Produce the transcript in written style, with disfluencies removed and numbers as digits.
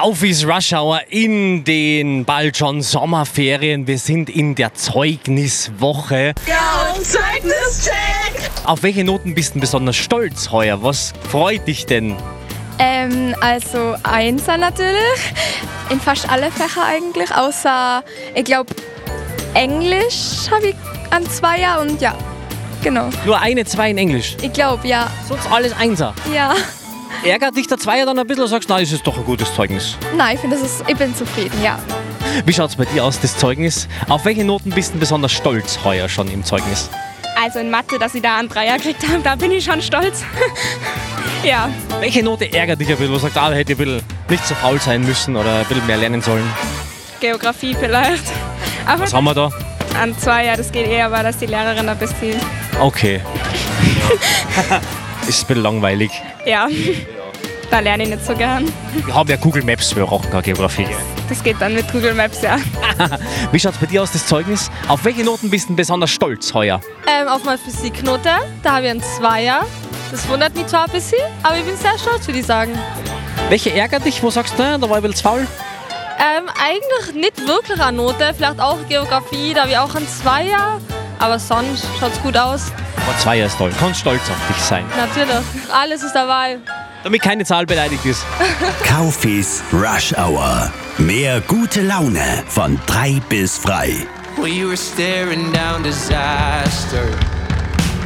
Kaufis Rush Hour in den bald schon Sommerferien. Wir sind in der Zeugniswoche. Ja, und Zeugnischeck! Auf welche Noten bist du besonders stolz heuer? Was freut dich denn? Also Einser natürlich, in fast alle Fächer eigentlich, außer, ich glaube, Englisch habe ich an Zweier und ja, genau. Nur eine 2 in Englisch. Ich glaube, ja. Sonst alles Einser. Ja. Ärgert dich der Zweier dann ein bisschen oder sagst du, nein, das ist doch ein gutes Zeugnis? Nein, ich bin zufrieden, ja. Wie schaut es bei dir aus, das Zeugnis? Auf welche Noten bist du besonders stolz heuer schon im Zeugnis? Also in Mathe, dass ich da einen Dreier gekriegt habe, da bin ich schon stolz. Ja, Welche Note ärgert dich ein bisschen? Wo du sagst, da hätte ich ein bisschen nicht so faul sein müssen oder ein bisschen mehr lernen sollen? Geografie vielleicht. Aber Was haben wir da? an Zweier, das geht eher, weil das die Lehrerin ein bisschen. Okay. Ist ein bisschen langweilig. Ja, da lerne ich nicht so gern. Wir haben ja Google Maps, wir brauchen keine Geografie. Das geht dann mit Google Maps, ja. Wie schaut es bei dir aus, das Zeugnis? Auf welche Noten bist du besonders stolz heuer? Auf meine Physiknote, da habe ich einen Zweier. Das wundert mich zwar ein bisschen, aber ich bin sehr stolz, würde ich sagen. Welche ärgert dich? Wo sagst du, da war ich ein bisschen faul? Eigentlich nicht wirklich eine Note, vielleicht auch Geografie, da habe ich auch einen Zweier. Aber sonst schaut es gut aus. Aber 2 ist toll. Kannst stolz auf dich sein. Natürlich, alles ist dabei. Damit keine Zahl beleidigt ist. Kaufis Rush Hour. Mehr gute Laune von 3 bis frei. Well, you were staring down disaster.